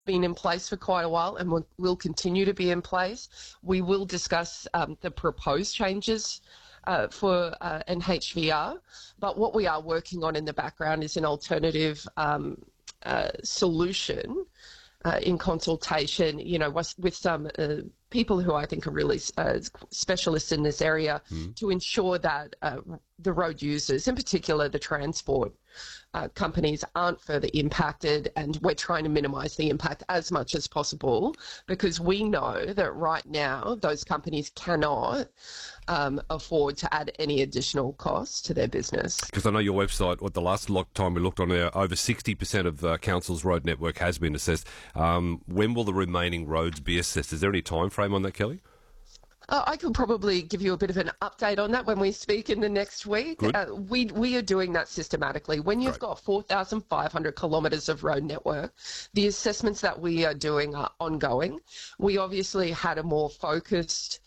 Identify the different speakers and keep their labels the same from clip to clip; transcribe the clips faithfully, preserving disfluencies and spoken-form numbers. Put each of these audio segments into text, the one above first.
Speaker 1: been in place for quite a while and will, will continue to be in place. We will discuss um, the proposed changes uh, for uh, N H V R, but what we are working on in the background is an alternative um, uh, solution uh, in consultation, you know, with, with some uh, people who I think are really uh, specialists in this area mm. to ensure that uh, the road users, in particular the transport uh, companies, aren't further impacted, and we're trying to minimise the impact as much as possible, because we know that right now those companies cannot um, afford to add any additional costs to their business.
Speaker 2: Because I know your website, what the last time we looked on there, over sixty percent of uh, council's road network has been assessed. Um, when will the remaining roads be assessed? Is there any time frame on that, Kelly?
Speaker 1: Uh, I could probably give you a bit of an update on that when we speak in the next week. Uh, we we are doing that systematically. When you've Great. got four thousand five hundred kilometres of road network, the assessments that we are doing are ongoing. We obviously had a more focused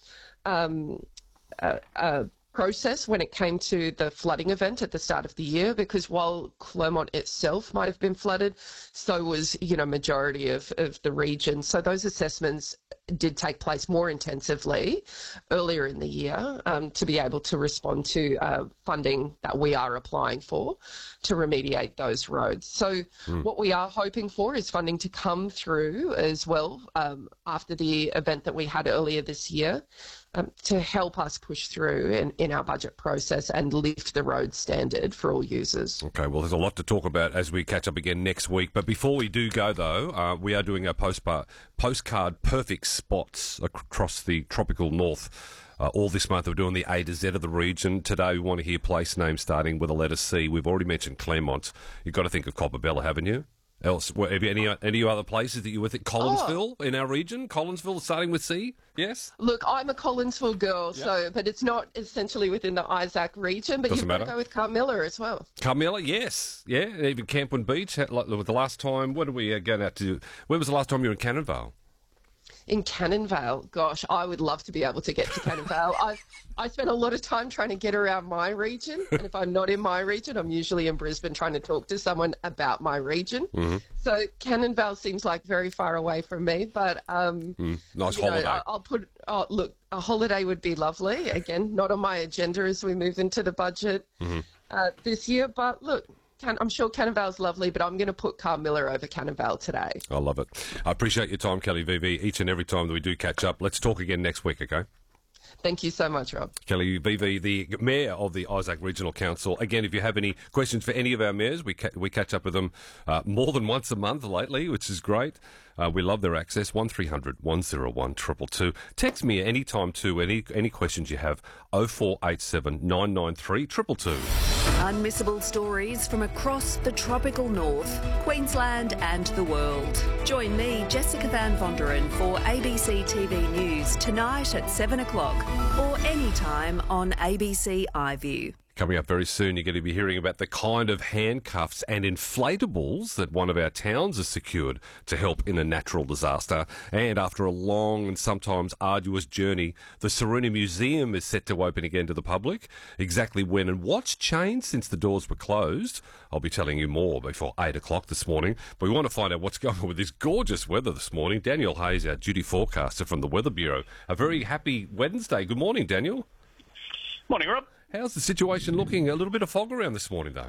Speaker 1: um, uh, uh, process when it came to the flooding event at the start of the year, because while Clermont itself might have been flooded, so was, you know, majority of, of the region. So those assessments did take place more intensively earlier in the year um, to be able to respond to uh, funding that we are applying for to remediate those roads. So mm. what we are hoping for is funding to come through as well um, after the event that we had earlier this year um, to help us push through in, in our budget process and lift the road standard for all users.
Speaker 2: Okay, well, there's a lot to talk about as we catch up again next week. But before we do go, though, uh, we are doing our postcard, postcard perfect spots across the tropical north. Uh, all this month we're doing the A to Z of the region. Today we want to hear place names starting with the letter C. We've already mentioned Clermont. You've got to think of Coppabella, haven't you? Else, have you any any other places that you would think? Collinsville oh. in our region? Collinsville starting with C? Yes?
Speaker 1: Look, I'm a Collinsville girl, yep. so but it's not essentially within the Isaac region, but
Speaker 2: Doesn't
Speaker 1: you've got
Speaker 2: matter.
Speaker 1: to go with Carmilla as well.
Speaker 2: Carmilla, yes. Yeah, and even Camplin Beach. Like the last time, what did we uh, go out to? When was the last time you were in Cannonvale?
Speaker 1: In Cannonvale, gosh, I would love to be able to get to Cannonvale. I I spend a lot of time trying to get around my region, and if I'm not in my region, I'm usually in Brisbane trying to talk to someone about my region. Mm-hmm. So Cannonvale seems like very far away from me, but um,
Speaker 2: mm, nice holiday.
Speaker 1: Know, I'll put. Oh, look, a holiday would be lovely. Again, not on my agenda as we move into the budget mm-hmm. uh, this year, but look. I'm sure Cannonvale's lovely, but I'm going to put Carmilla over Cannonvale today.
Speaker 2: I love it. I appreciate your time, Kelly V V, each and every time that we do catch up. Let's talk again next week, okay?
Speaker 1: Thank you so much, Rob.
Speaker 2: Kelly V V, the Mayor of the Isaac Regional Council. Again, if you have any questions for any of our mayors, we ca- we catch up with them uh, more than once a month lately, which is great. Uh, we love their access. one three hundred one oh one two two two. Text me anytime too, any any questions you have. oh four eight seven nine nine three two two two.
Speaker 3: Unmissable stories from across the tropical north, Queensland and the world. Join me, Jessica Van Vonderen, for A B C T V News tonight at seven o'clock or anytime on A B C iView.
Speaker 2: Coming up very soon, you're going to be hearing about the kind of handcuffs and inflatables that one of our towns has secured to help in a natural disaster. And after a long and sometimes arduous journey, the Saruna Museum is set to open again to the public. Exactly when and what's changed since the doors were closed, I'll be telling you more before eight o'clock this morning. But we want to find out what's going on with this gorgeous weather this morning. Daniel Hayes, our duty forecaster from the Weather Bureau. A very happy Wednesday. Good morning, Daniel.
Speaker 4: Morning, Rob.
Speaker 2: How's the situation looking? A little bit of fog around this morning, though.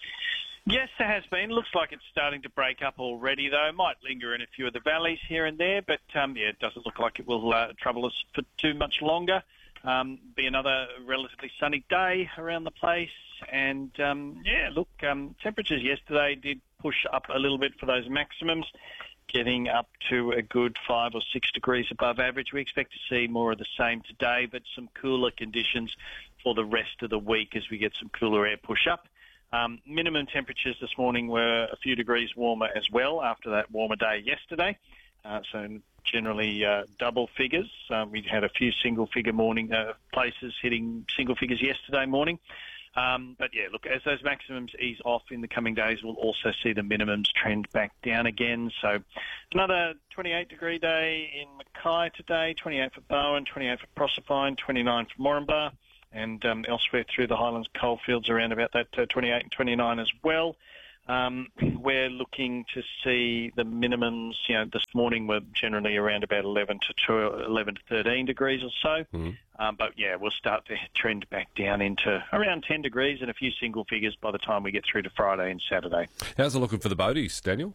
Speaker 4: Yes, there has been. Looks like it's starting to break up already, though. Might linger in a few of the valleys here and there, but um, yeah, it doesn't look like it will uh, trouble us for too much longer. Um, be another relatively sunny day around the place, and um, yeah, look, um, temperatures yesterday did push up a little bit for those maximums, getting up to a good five or six degrees above average. We expect to see more of the same today, but some cooler conditions for the rest of the week as we get some cooler air push up. Um, minimum temperatures this morning were a few degrees warmer as well after that warmer day yesterday. Uh, so generally uh, double figures. Um, we had a few single figure morning uh, places hitting single figures yesterday morning. Um, but yeah, look, as those maximums ease off in the coming days, we'll also see the minimums trend back down again. So another twenty-eight degree day in Mackay today, twenty-eight for Bowen, twenty-eight for Proserpine, twenty-nine for Moranbah, and um, elsewhere through the Highlands coalfields around about that uh, twenty-eight and twenty-nine as well. Um, we're looking to see the minimums, you know, this morning were generally around about eleven to twelve, eleven to thirteen degrees or so. Mm. Um, but, yeah, we'll start to trend back down into around ten degrees and a few single figures by the time we get through to Friday and Saturday.
Speaker 2: How's it looking for the boaties, Daniel?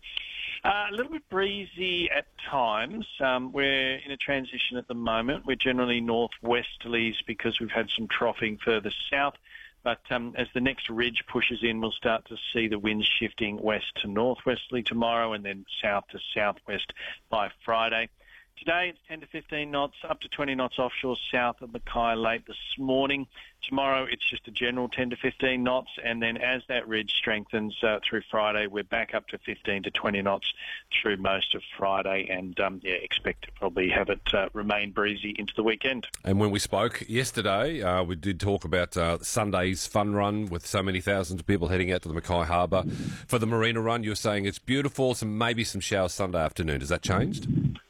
Speaker 4: Uh, a little bit breezy at times. Um, we're in a transition at the moment. We're generally northwesterlies because we've had some troughing further south. But um, as the next ridge pushes in, we'll start to see the winds shifting west to northwesterly tomorrow and then south to southwest by Friday. Today it's ten to fifteen knots, up to twenty knots offshore south of Mackay late this morning. Tomorrow it's just a general ten to fifteen knots, and then as that ridge strengthens uh, through Friday, we're back up to fifteen to twenty knots through most of Friday, and um, yeah, expect to probably have it uh, remain breezy into the weekend.
Speaker 2: And when we spoke yesterday, uh, we did talk about uh, Sunday's fun run with so many thousands of people heading out to the Mackay Harbour for the Marina run. You were saying it's beautiful, so maybe some showers Sunday afternoon. Has that changed?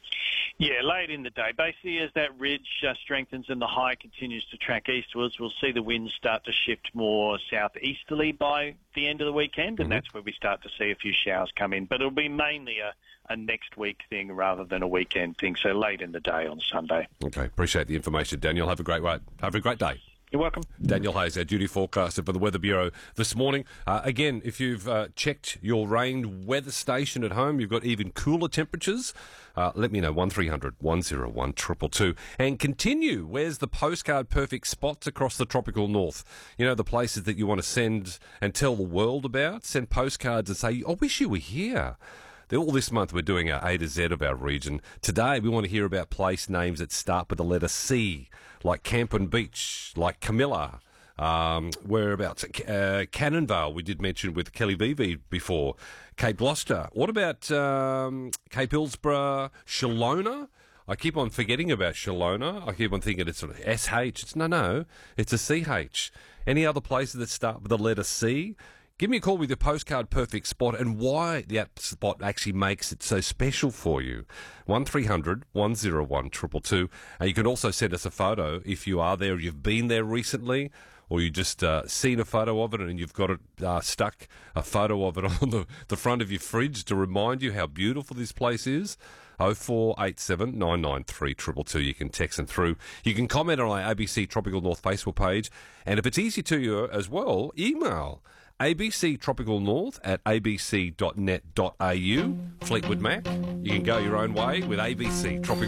Speaker 4: Yeah, late in the day. Basically, as that ridge uh, strengthens and the high continues to track eastwards, we'll see the winds start to shift more southeasterly by the end of the weekend, and mm-hmm. that's where we start to see a few showers come in. But it'll be mainly a, a next week thing rather than a weekend thing, so late in the day on Sunday.
Speaker 2: Okay, appreciate the information, Daniel. Have a great have a great day.
Speaker 4: You're welcome.
Speaker 2: Daniel Hayes, our duty forecaster for the Weather Bureau this morning. Uh, again, if you've uh, checked your rain weather station at home, you've got even cooler temperatures, uh, let me know, one three hundred one oh one two two two. And continue, where's the postcard perfect spots across the tropical north? You know, the places that you want to send and tell the world about? Send postcards and say, I wish you were here. All this month we're doing our A to Z of our region. Today we want to hear about place names that start with the letter C, like Campen Beach, like Camilla. Um, whereabouts? Uh, Cannonvale, we did mention with Kelly Vivi before. Cape Gloucester. What about um, Cape Hillsborough, Shalona? I keep on forgetting about Shalona. I keep on thinking it's sort of S H. It's, no, no, it's a C H. Any other places that start with the letter C? Give me a call with your postcard perfect spot and why that spot actually makes it so special for you. one three hundred one oh one two two two. And you can also send us a photo if you are there, you've been there recently, or you just uh, seen a photo of it and you've got it uh, stuck, a photo of it on the, the front of your fridge to remind you how beautiful this place is. oh four eight seven nine nine three two two two. You can text them through. You can comment on our A B C Tropical North Facebook page. And if it's easy to you as well, email A B C Tropical North at a b c dot net dot a u. Fleetwood Mac. You can go your own way with A B C Tropical